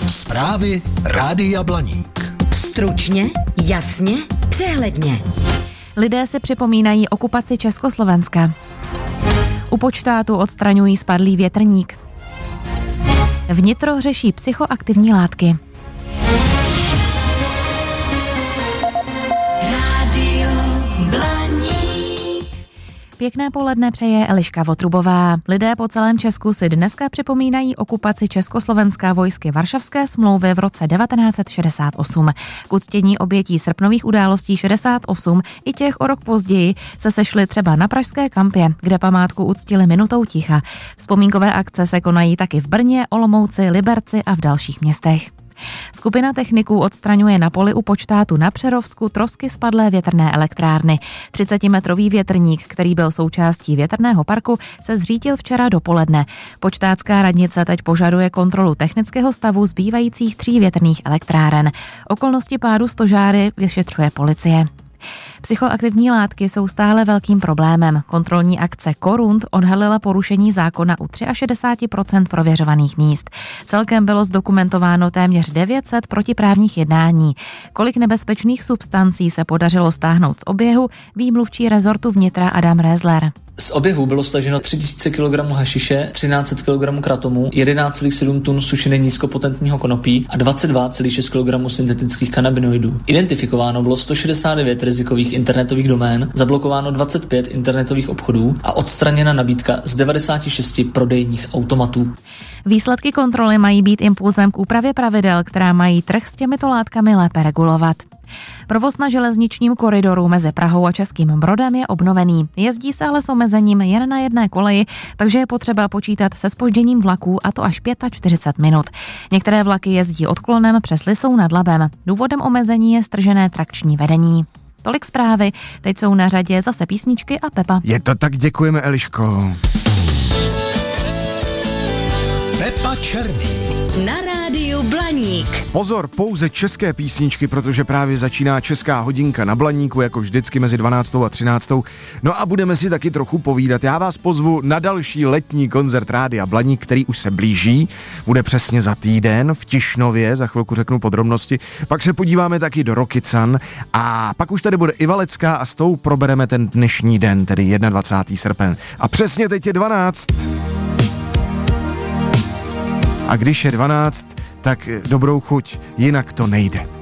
Zprávy Rádia Blaník. Stručně, jasně, přehledně. Lidé si připomínají okupaci Československa. U počtátu odstraňují spadlý větrník. Vnitro řeší psychoaktivní látky. Rádio Blaník. Pěkné poledne přeje Eliška Votrubová. Lidé po celém Česku si dneska připomínají okupaci Československa vojsky Varšavské smlouvy v roce 1968. K uctění obětí srpnových událostí 68 i těch o rok později se sešli třeba na pražské kampě, kde památku uctili minutou ticha. Vzpomínkové akce se konají taky v Brně, Olomouci, Liberci a v dalších městech. Skupina techniků odstraňuje na poli u počtátu na Přerovsku trosky spadlé větrné elektrárny. 30metrový větrník, který byl součástí větrného parku, se zřítil včera dopoledne. Počtátská radnice teď požaduje kontrolu technického stavu zbývajících 3 větrných elektráren. Okolnosti pádu stožáry vyšetřuje policie. Psychoaktivní látky jsou stále velkým problémem. Kontrolní akce Korund odhalila porušení zákona u 63% prověřovaných míst. Celkem bylo zdokumentováno téměř 900 protiprávních jednání. Kolik nebezpečných substancí se podařilo stáhnout z oběhu, ví mluvčí rezortu vnitra Adam Rézler. Z oběhu bylo staženo 3000 kg hašiše, 1300 kg kratomu, 11,7 tun sušiny nízkopotentního konopí a 22,6 kg syntetických kanabinoidů. Identifikováno bylo 169 rizikových internetových domén, zablokováno 25 internetových obchodů a odstraněna nabídka z 96 prodejních automatů. Výsledky kontroly mají být impulzem k úpravě pravidel, která mají trh s těmito látkami lépe regulovat. Provoz na železničním koridoru mezi Prahou a Českým Brodem je obnovený. Jezdí se ale s omezením jen na jedné koleji, takže je potřeba počítat se zpožděním vlaků, a to až 45 minut. Některé vlaky jezdí odklonem přes Lisou nad Labem. Důvodem omezení je stržené trakční vedení. Tolik zprávy, teď jsou na řadě zase písničky a Pepa. Je to tak, děkujeme, Eliško. Pepa Černý. Na rádiu Blaník. Pozor, pouze české písničky, protože právě začíná česká hodinka na Blaníku, jako vždycky mezi 12. a 13. No a budeme si taky trochu povídat. Já vás pozvu na další letní koncert Rádia Blaník, který už se blíží. Bude přesně za týden v Tišnově, za chvilku řeknu podrobnosti. Pak se podíváme taky do Rokycan a pak už tady bude i Valecká a s tou probereme ten dnešní den, tedy 21. srpen. A přesně teď je 12. A když je 12, tak dobrou chuť, jinak to nejde.